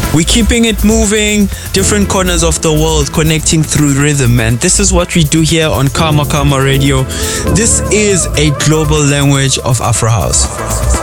We're keeping it moving, different corners of the world connecting through rhythm, and this is what we do here on Karma Karma Radio. This is a global language of Afro House.